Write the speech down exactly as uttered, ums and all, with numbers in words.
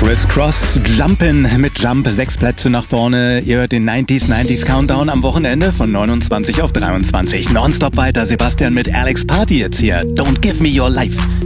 Criss Cross, Jumpin' mit Jump, sechs Plätze nach vorne. Ihr hört den neunziger neunzig Countdown am Wochenende von neunundzwanzig auf dreiundzwanzig. Nonstop weiter, Sebastian mit Alex Party jetzt hier. Don't give me your life.